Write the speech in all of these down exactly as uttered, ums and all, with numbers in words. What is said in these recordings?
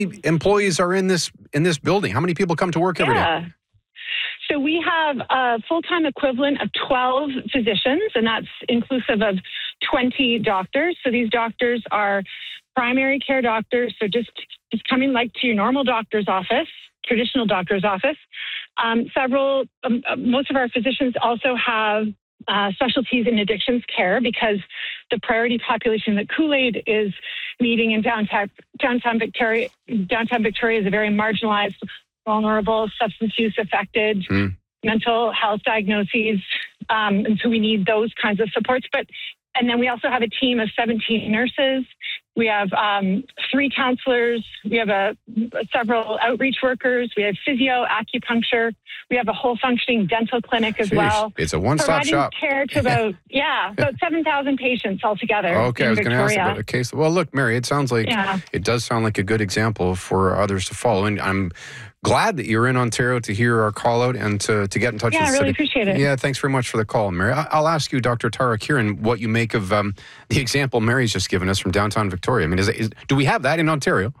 employees are in this in this building? How many people come to work every yeah. day? So we have a full-time equivalent of twelve physicians, and that's inclusive of twenty doctors. So these doctors are primary care doctors, so just, just coming like to your normal doctor's office, traditional doctor's office. Um, several, um, most of our physicians also have uh, specialties in addictions care because the priority population that Kool-Aid is meeting in downtown, downtown Victoria, downtown Victoria is a very marginalized, vulnerable, substance use affected, mm. mental health diagnoses. Um, and so we need those kinds of supports. But And then we also have a team of seventeen nurses. We have um, three counselors. We have a, several outreach workers. We have physio, acupuncture. We have a whole functioning dental clinic as Jeez, well. It's a one-stop shop. Providing care to about, yeah, about seven thousand patients altogether. Okay, in I was going to ask about a case. Well, look, Mary, it sounds like, yeah. it does sound like a good example for others to follow. And I'm glad that you're in Ontario to hear our call out and to, to get in touch yeah, with us. Yeah, I really today. appreciate it. Yeah, thanks very much for the call, Mary. I, I'll ask you, Doctor Tara Kieran, what you make of um, the example Mary's just given us from downtown Victoria. I mean, is, is do we have that in Ontario?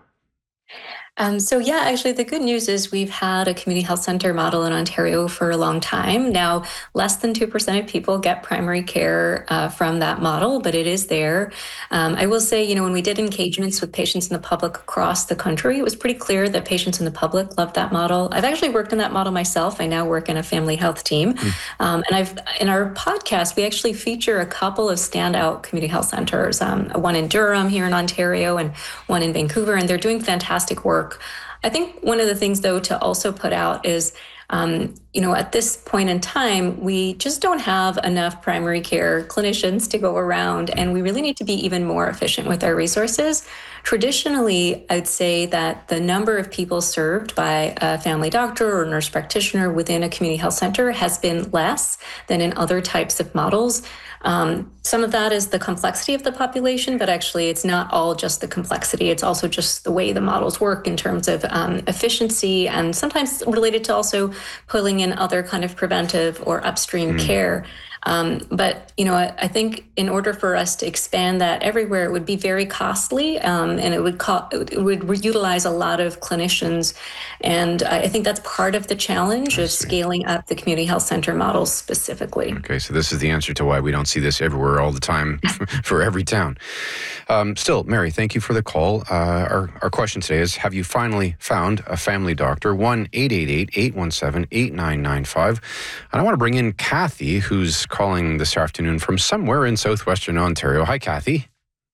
Um, so yeah, actually the good news is we've had a community health center model in Ontario for a long time. Now, less than two percent of people get primary care uh, from that model, but it is there. Um, I will say, you know, when we did engagements with patients in the public across the country, it was pretty clear that patients in the public loved that model. I've actually worked in that model myself. I now work in a family health team. Mm. Um, and I've in our podcast, we actually feature a couple of standout community health centers, um, one in Durham here in Ontario and one in Vancouver, and they're doing fantastic work. I think one of the things, though, to also put out is, um, you know, at this point in time, we just don't have enough primary care clinicians to go around, and we really need to be even more efficient with our resources. Traditionally, I'd say that the number of people served by a family doctor or nurse practitioner within a community health center has been less than in other types of models. Um, some of that is the complexity of the population, but actually it's not all just the complexity. It's also just the way the models work in terms of um, efficiency and sometimes related to also pulling in other kind of preventive or upstream mm. care. Um, but, you know, I, I think in order for us to expand that everywhere, it would be very costly um, and it would, co- it would utilize a lot of clinicians. And I think that's part of the challenge of scaling up the community health center models specifically. Okay, so this is the answer to why we don't see this everywhere all the time for every town. Um, still, Mary, thank you for the call. Uh, our, our question today is, have you finally found a family doctor? one eight eight eight, eight one seven, eight nine nine five. And I want to bring in Kathy, who's calling this afternoon from somewhere in southwestern Ontario. Hi, Kathy.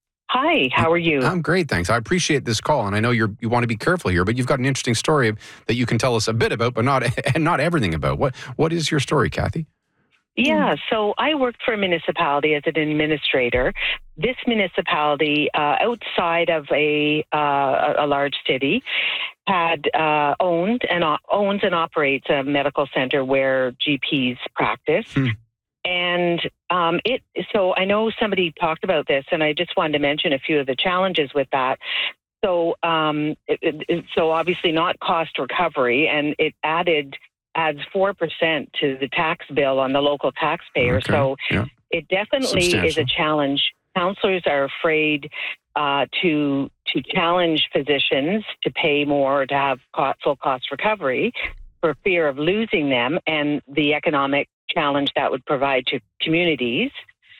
Hi, how are you? I'm great, thanks. I appreciate this call, and I know you're you want to be careful here, but you've got an interesting story that you can tell us a bit about, but not and not everything about. What what is your story, Kathy? Yeah, so I worked for a municipality as an administrator. This municipality, uh, outside of a uh, a large city, had uh, owned and uh, owns and operates a medical center where G Ps practice. Hmm. And um, it. So I know somebody talked about this, and I just wanted to mention a few of the challenges with that. So, um, it, it, so obviously not cost recovery, and it added adds four percent to the tax bill on the local taxpayer. Okay. So yeah. it definitely is a challenge. Counselors are afraid uh, to to challenge physicians to pay more, to have cost, full cost recovery, for fear of losing them and the economic challenge that would provide to communities.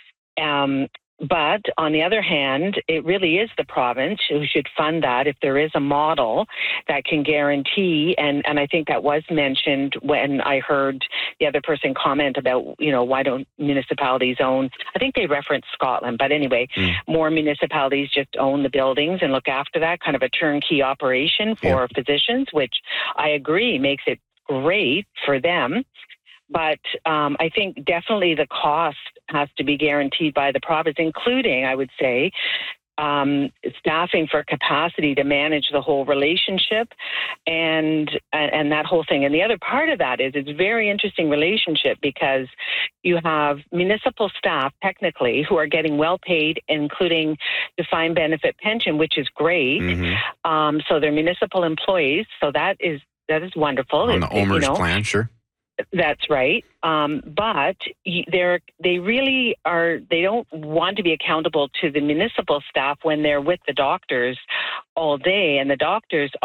Um, but on the other hand, it really is the province who should fund that if there is a model that can guarantee, and, and I think that was mentioned when I heard the other person comment about, you know, why don't municipalities own, I think they referenced Scotland, but anyway, mm. more municipalities just own the buildings and look after that, kind of a turnkey operation for yeah. physicians, which I agree makes it great for them. But um, I think definitely the cost has to be guaranteed by the province, including, I would say, um, staffing for capacity to manage the whole relationship and, and and that whole thing. And the other part of that is it's a very interesting relationship because you have municipal staff, technically, who are getting well paid, including defined benefit pension, which is great. Mm-hmm. Um, so they're municipal employees. So that is that is wonderful. On the it, OMERS you know, plan, sure. That's right. Um, but they're, they really are, they don't want to be accountable to the municipal staff when they're with the doctors all day. And the doctors